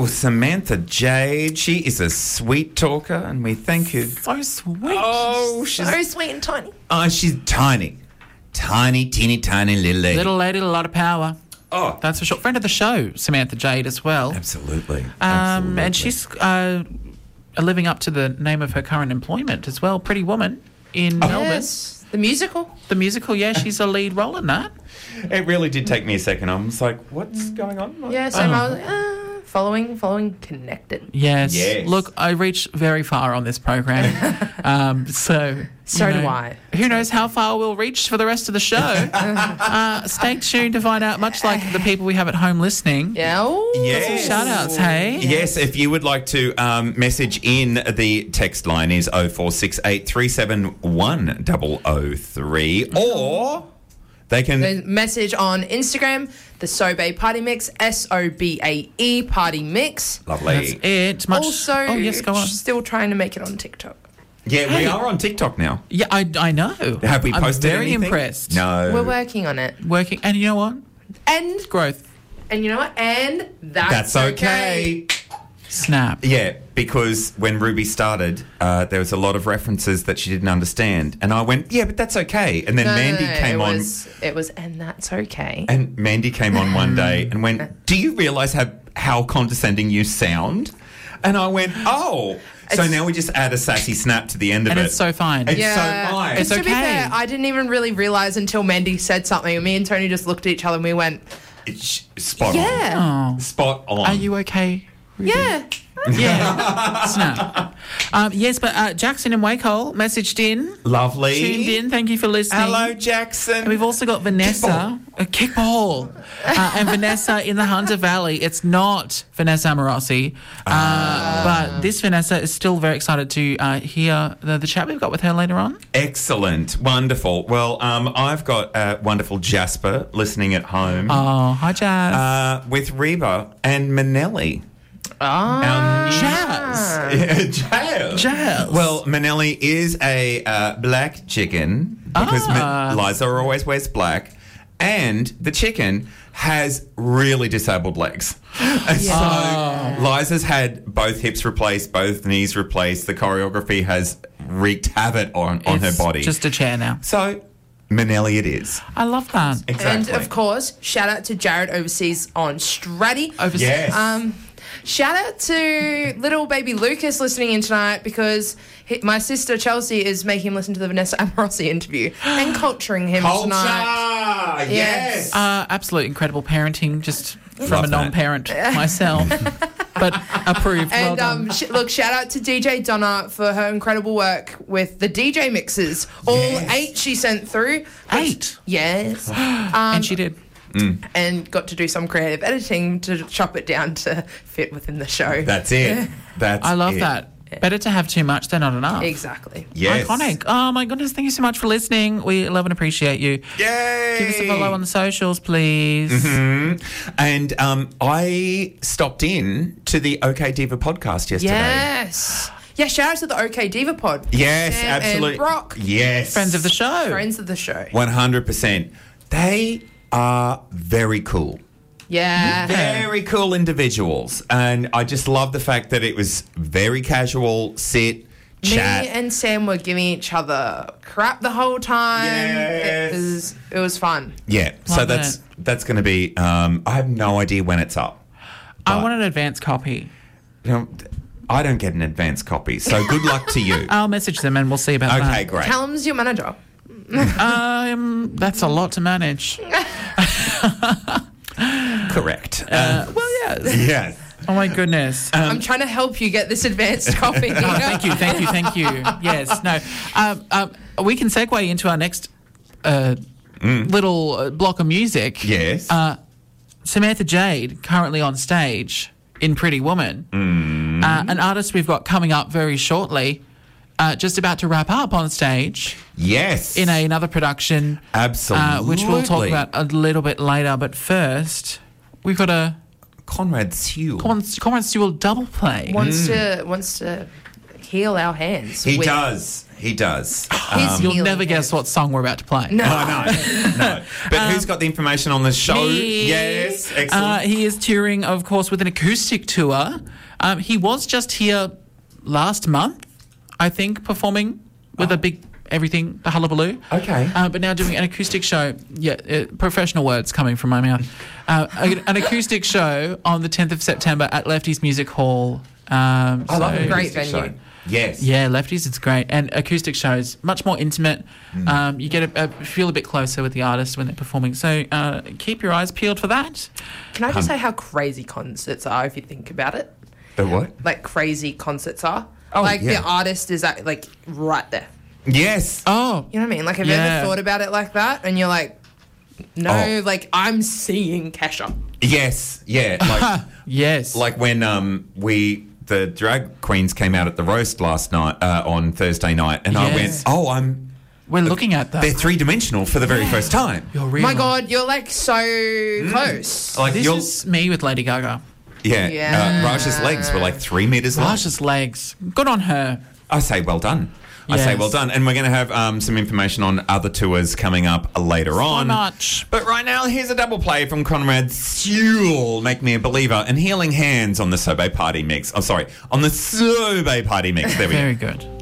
Oh, Samantha Jade. She is a sweet talker, and we thank you. So sweet. Oh, So sweet and tiny. she's tiny. Tiny, teeny, tiny little lady. Little lady, a lot of power. Oh, That's for sure. Friend of the show, Samantha Jade, as well. absolutely. And she's living up to the name of her current employment as well. Pretty Woman in Melbourne. Yes. The musical. The musical, yeah, she's a lead role in that. It really did take me a second. I was like, what's going on? Yeah, so I was like, following Connected. Yes. Yes. Look, I reached very far on this program. So So do I. Who knows how far we'll reach for the rest of the show. Stay tuned to find out, much like the people we have at home listening. Yeah. Ooh. Yes. Shout outs, hey? Yes, if you would like to message in, the text line is 0468 371 003, or they can... The message on Instagram, the Sobae Party Mix, SOBAE Party Mix. Lovely. That's it. Also, Oh, yes, go on. still trying to make it on TikTok. Yeah, we are on TikTok now. Yeah, I know. Have we posted I'm very anything? impressed. No. We're working on it. Working, and you know what? And Growth. you know what? And That's okay. Snap. Yeah, because when Ruby started, there was a lot of references that she didn't understand. And I went, yeah, but that's okay. And then Mandy came on. It was, and that's okay. And Mandy came on one day and went, do you realise how condescending you sound? And I went, oh. So now we just add a sassy snap to the end of And it. it's so fine. It's so fine. It's To be okay. fair, I didn't even really realise until Mandy said something. And me and Tony just looked at each other and we went, It's spot yeah. Oh. Spot on. Are you okay? Ruby? Yeah. Yeah. Snap. Yes, but Jackson and Wakehole messaged in. Lovely. Tuned in. Thank you for listening. Hello, Jackson. And we've also got Vanessa, a kickball, and Vanessa in the Hunter Valley. It's not Vanessa Amorossi, but this Vanessa is still very excited to hear the chat we've got with her later on. Excellent. Wonderful. Well, I've got wonderful Jasper listening at home Oh, hi, Jazz. with Reba and Manelli. Jazz. Jazz. Jazz. Well, Manelli is a black chicken because Liza always wears black, and the chicken has really disabled legs. So Liza's had both hips replaced, both knees replaced. The choreography has wreaked havoc on her It's body. just a chair now. So Manelli it is. I love that. Exactly. And of course, shout out to Jared overseas on Stratty. Overseas. Yes. Shout out to little baby Lucas listening in tonight because my sister Chelsea is making him listen to the Vanessa Amorossi interview and culturing him Culture! tonight. Yes. Absolute incredible parenting, just from Love a that. non-parent myself, but approved. Well And done. look, shout out to DJ Donna for her incredible work with the DJ mixes. All Yes. 8 she sent through. 8? Yes. And she did. And got to do some creative editing to chop it down to fit within the show. That's it. That's I love it. that. Better to have too much than not enough. Exactly. Yes. Iconic. Oh my goodness, thank you so much for listening. We love and appreciate you. Yay! Give us a follow on the socials, please. And I stopped in to the OK Diva podcast yesterday. Yes. Yeah, shout out to the OK Diva pod. Yes, Sam absolutely. And Brock, Yes. Friends of the show. friends of the show. 100%. They are very cool. Yeah. Very cool individuals. And I just love the fact that it was very casual, sit, chat. Me and Sam were giving each other crap the whole time. Yes. It was fun. Yeah. So Love that's going to be, I have no idea when it's up. I want an advance copy. You know, I don't get an advance copy. So good luck to you. I'll message them and we'll see about that. Okay, great. Callum's your manager. That's a lot to manage. Correct. Well, yes. yes. Oh my goodness. I'm trying to help you get this advanced copy. Thank you. Yes, no. We can segue into our next little block of music. Yes. Samantha Jade, currently on stage in Pretty Woman. An artist we've got coming up very shortly, just about to wrap up on stage Yes. in another production. Absolutely. Which we'll talk about a little bit later. But first, we've got a Conrad Sewell. Conrad Sewell double play. wants to heal our hands. He does. He does. His You'll healing never guess hands. what song we're about to play. No. Oh, no. But who's got the information on the show? Me. Yes, excellent. He is touring, of course, with an acoustic tour. He was just here last month, I think, performing with a big everything, the hullabaloo. Okay. But now doing an acoustic show. Yeah, professional words coming from my mouth. An acoustic show on the 10th of September at Lefty's Music Hall. I love a an great acoustic venue. show. Yes. Yeah, Lefty's, it's great. And acoustic shows, much more intimate. You get feel a bit closer with the artist when they're performing. So keep your eyes peeled for that. Can I just say how crazy concerts are if you think about it? The what? Like crazy concerts are. Oh, like yeah. the artist is like right there. Yes. Oh, You know what I mean? Like have you Yeah. ever thought about it like that? And you're like, no, Oh. like I'm seeing Kesha. Yes. Yeah. Like, yes. like when the drag queens came out at the roast last night on Thursday night, and I went, Yes. "Oh, we're looking at that. they're three-dimensional for the very first time." You're real. My God, you're like so close. Like This you're, is me with Lady Gaga. yeah. Yeah. Raja's legs were like 3 meters long. Raja's legs. Good on her. I say well done. I say Yes. well done. And we're going to have some information on other tours coming up later on. much. But right now, here's a double play from Conrad Sewell, Make Me a Believer, and Healing Hands on the Sobe Party Mix. Oh, sorry, on the Sobe Party Mix. There we go. Very good.